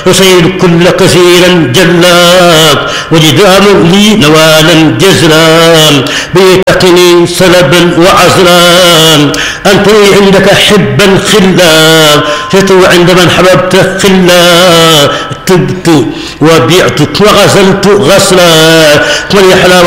أصيد كل كثيرا جلاك وجدام لي نوالا جزلا بيتقني سلبا وعزلا أنت لي عندك حبا خلا فتو عند من حببت خلا تبت وبعتك وغسلت غسلا من يحلى